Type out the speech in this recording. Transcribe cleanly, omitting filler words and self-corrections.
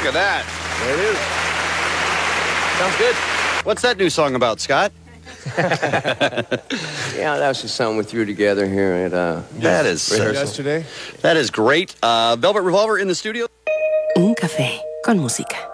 Look at that. There it is. Sounds good. What's that new song about, Scott? Yeah, that was just something we threw together here at That is Yesterday. That is great. Velvet Revolver in the studio. Un café con música.